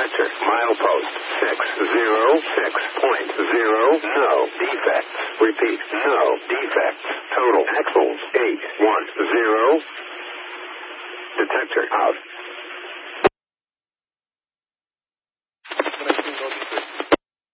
Detector. Milepost 606.0. No defects. Repeat. No defects. Total axles 810. Detector out.